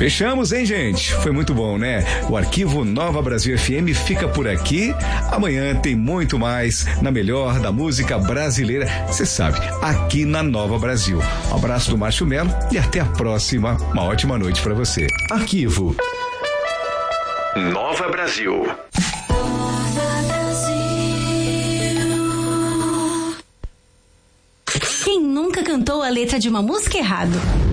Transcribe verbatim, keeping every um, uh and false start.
Fechamos, hein, gente? Foi muito bom, né? O arquivo Nova Brasil F M fica por aqui. Amanhã tem muito mais na melhor da música brasileira. Você sabe, aqui na Nova Brasil. Um abraço do Márcio Melo e até a próxima. Uma ótima noite pra você. Arquivo Nova Brasil. Quem nunca cantou a letra de uma música errado?